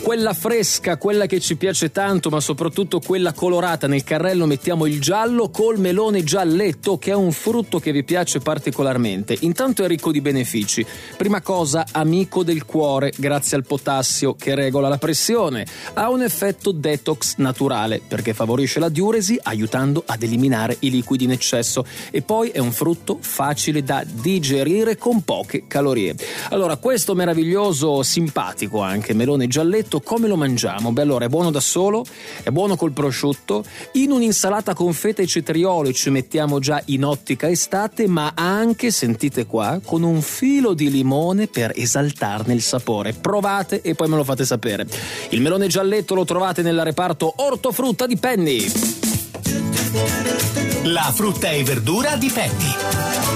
quella fresca, quella che ci piace tanto, ma soprattutto quella colorata. Nel carrello mettiamo il giallo col melone gialletto, che è un frutto che vi piace particolarmente. Intanto è ricco di benefici. Prima cosa, amico del cuore grazie al potassio che regola la pressione. Ha un effetto detox naturale perché favorisce la diuresi aiutando ad eliminare i liquidi in eccesso, e poi è un frutto facile da digerire con poche calorie. Allora, questo meraviglioso, simpatico anche melone gialletto, come lo mangiamo? Beh, allora, è buono da solo, è buono col prosciutto, in un'insalata con feta e cetriolo ci mettiamo già in ottica estate, ma anche, sentite qua, con un filo di limone per esaltarne il sapore. Provate e poi me lo fate sapere. Il melone gialletto lo trovate nel reparto ortofrutta di Penny. La frutta e verdura di Penny.